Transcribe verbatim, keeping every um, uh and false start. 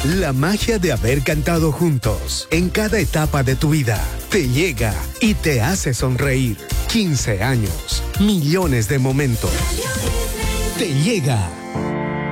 La magia de haber cantado juntos en cada etapa de tu vida te llega y te hace sonreír. quince años, millones de momentos. Te llega